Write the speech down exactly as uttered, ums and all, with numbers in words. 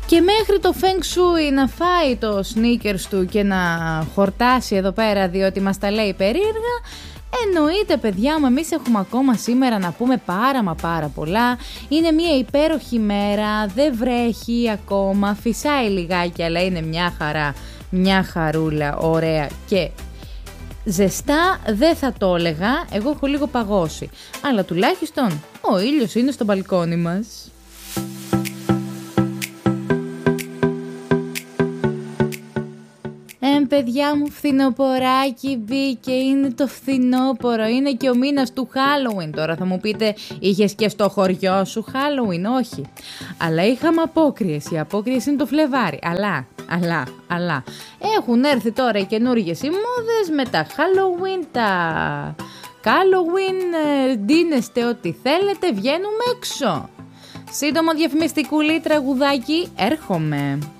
Και μέχρι το Feng Shui να φάει το sneakers του και να χορτάσει εδώ πέρα διότι μας τα λέει περίεργα, εννοείται παιδιά μου, εμείς έχουμε ακόμα σήμερα να πούμε πάρα μα πάρα πολλά. Είναι μια υπέροχη μέρα, δεν βρέχει ακόμα, φυσάει λιγάκι αλλά είναι μια χαρά, μια χαρούλα, ωραία και ζεστά δεν θα το έλεγα, εγώ έχω λίγο παγώσει, αλλά τουλάχιστον ο ήλιος είναι στο μπαλκόνι μας. Ε, παιδιά μου, φθινοποράκι μπήκε, είναι το φθινόπορο, είναι και ο μήνας του Halloween. Τώρα θα μου πείτε, είχες και στο χωριό σου Halloween? Όχι, αλλά είχαμε απόκριες, οι απόκριες είναι το Φλεβάρι, αλλά, αλλά, αλλά, έχουν έρθει τώρα οι καινούργιες οι μόδες με τα Halloween, τα Halloween, ε, ντύνεστε ό,τι θέλετε, βγαίνουμε έξω. Σύντομο διαφημιστικούλι τραγουδάκι, έρχομαι.